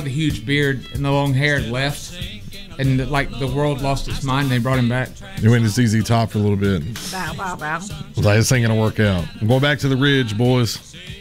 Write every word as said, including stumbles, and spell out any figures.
the huge beard and the long hair and left. And, like, the world lost its mind and they brought him back. He went to Z Z Top for a little bit. Bow, bow, bow. I was like, this ain't going to work out. I'm going back to the Ridge, boys.